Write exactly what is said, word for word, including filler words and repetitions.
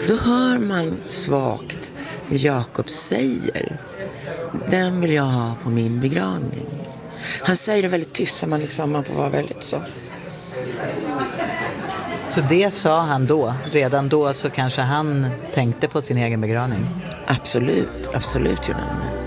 Då hör man svagt hur Jakob säger: den vill jag ha på min begravning. Han säger det väldigt tyst så man, liksom, man får vara väldigt så. Så det sa han då? Redan då så kanske han tänkte på sin egen begravning? Absolut, absolut gjorde han.